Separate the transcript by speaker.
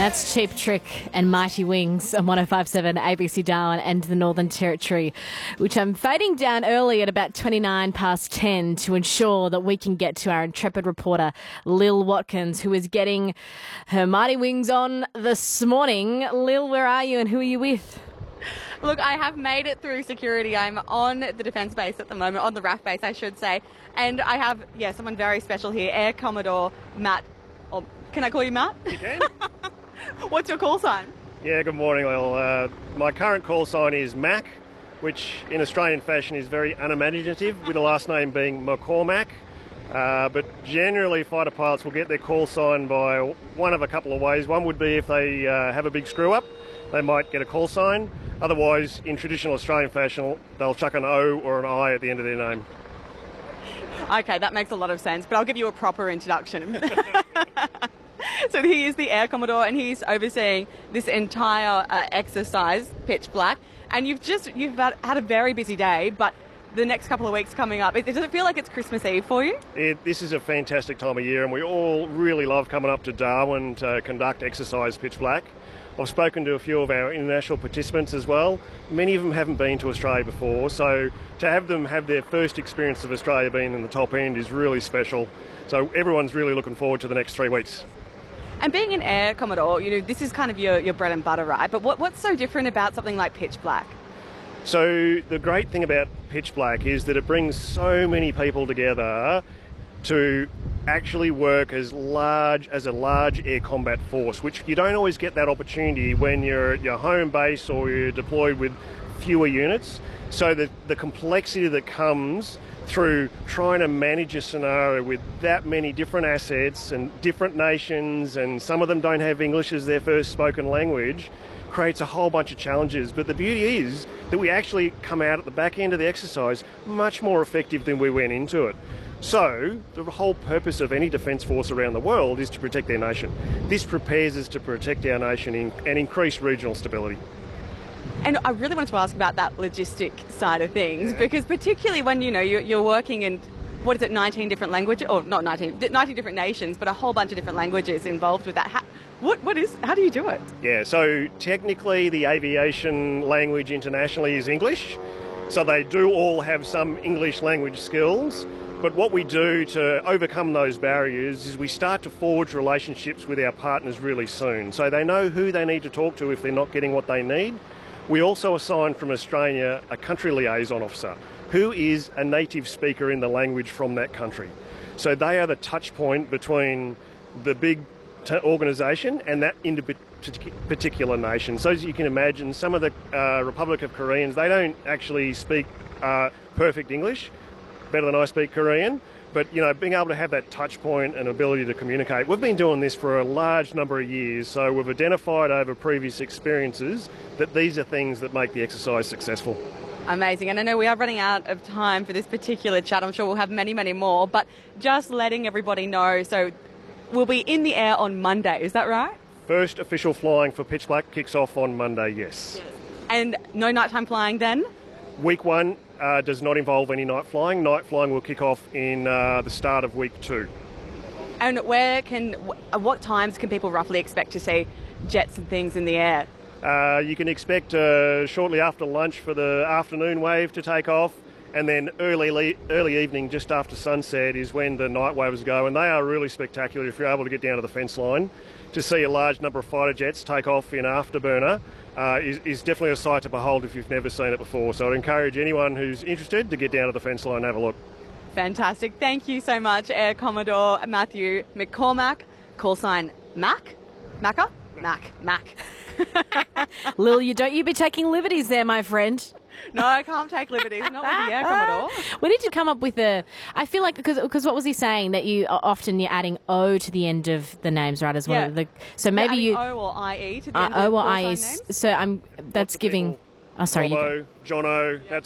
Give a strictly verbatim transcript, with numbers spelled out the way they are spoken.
Speaker 1: That's Cheap Trick and Mighty Wings on one oh five point seven A B C Darwin and the Northern Territory, which I'm fading down early at about twenty-nine past ten to ensure that we can get to our intrepid reporter, Lil Watkins, who is getting her Mighty Wings on this morning. Lil, where are you and who are you with?
Speaker 2: Look, I have made it through security. I'm on the defence base at the moment, on the R A F base, I should say. And I have, yeah, someone very special here, Air Commodore Matt. Or can I call you Matt?
Speaker 3: You can.
Speaker 2: What's your call sign?
Speaker 3: Yeah, good morning, Lil. Uh, my current call sign is Mac, which in Australian fashion is very unimaginative, with the last name being McCormack. Uh, but generally, fighter pilots will get their call sign by one of a couple of ways. One would be if they uh, have a big screw-up, they might get a call sign. Otherwise, in traditional Australian fashion, they'll chuck an O or an I at the end of their name.
Speaker 2: Okay, that makes a lot of sense, but I'll give you a proper introduction. So he is the Air Commodore, and he's overseeing this entire uh, exercise, Pitch Black. And you've just you've had a very busy day, but the next couple of weeks coming up, it, does it feel like it's Christmas Eve for you?
Speaker 3: It, this is a fantastic time of year, and we all really love coming up to Darwin to conduct exercise Pitch Black. I've spoken to a few of our international participants as well. Many of them haven't been to Australia before, so to have them have their first experience of Australia being in the top end is really special. So everyone's really looking forward to the next three weeks.
Speaker 2: And being an Air Commodore, you know, this is kind of your, your bread and butter, right? But what, what's so different about something like Pitch Black?
Speaker 3: So the great thing about Pitch Black is that it brings so many people together to actually work as large as a large air combat force, which you don't always get that opportunity when you're at your home base or you're deployed with fewer units. So the, the complexity that comes through trying to manage a scenario with that many different assets and different nations, and some of them don't have English as their first spoken language, creates a whole bunch of challenges. But the beauty is that we actually come out at the back end of the exercise much more effective than we went into it. So the whole purpose of any defence force around the world is to protect their nation. This prepares us to protect our nation in, and increase regional stability.
Speaker 2: And I really wanted to ask about that logistic side of things,
Speaker 3: Yeah.
Speaker 2: because particularly when, you know, you're, you're working in, what is it, nineteen different languages, or not nineteen, nineteen different nations, but a whole bunch of different languages involved with that. How, what, what is, how do you do it?
Speaker 3: Yeah, so technically the aviation language internationally is English, so they do all have some English language skills. But what we do to overcome those barriers is we start to forge relationships with our partners really soon, so they know who they need to talk to if they're not getting what they need. We also assign from Australia a country liaison officer who is a native speaker in the language from that country. So they are the touch point between the big t- organisation and that individual particular nation. So as you can imagine, some of the uh, Republic of Koreans, they don't actually speak uh, perfect English, better than I speak Korean, but you know, being able to have that touch point and ability to communicate. We've been doing this for a large number of years, so we've identified over previous experiences that these are things that make the exercise successful.
Speaker 2: Amazing. And I know we are running out of time for this particular chat. I'm sure we'll have many, many more, but just letting everybody know, so we'll be in the air on Monday, is that right?
Speaker 3: First official flying for Pitch Black kicks off on Monday, yes.
Speaker 2: Yes. And no nighttime flying then?
Speaker 3: Week one uh, does not involve any night flying. Night flying will kick off in uh, the start of week two.
Speaker 2: And where can, at what times can people roughly expect to see jets and things in the air?
Speaker 3: Uh, you can expect uh, shortly after lunch for the afternoon wave to take off, and then early le- early evening, just after sunset, is when the night waves go, and they are really spectacular if you're able to get down to the fence line. To see a large number of fighter jets take off in afterburner uh, is, is definitely a sight to behold if you've never seen it before. So I'd encourage anyone who's interested to get down to the fence line and have a look.
Speaker 2: Fantastic. Thank you so much, Air Commodore Matthew McCormack. Call sign Mac? Macca? Mac. Mac.
Speaker 1: Lil, you don't you be taking liberties there, my friend.
Speaker 2: No, I can't take liberties. Not with the Air Commodore.
Speaker 1: We need to come up with a. I feel like because because what was he saying that you often you're adding O to the end of the names, right? As one
Speaker 2: Yeah.
Speaker 1: of the. So maybe you
Speaker 2: O or I E to the
Speaker 1: uh,
Speaker 2: end of
Speaker 1: O
Speaker 2: the
Speaker 1: or
Speaker 2: call
Speaker 1: I E.
Speaker 2: sign names.
Speaker 1: So I'm. That's
Speaker 3: Lots of
Speaker 1: giving.
Speaker 3: people.
Speaker 1: Oh, sorry. You go.
Speaker 3: Robbo, Jono, that's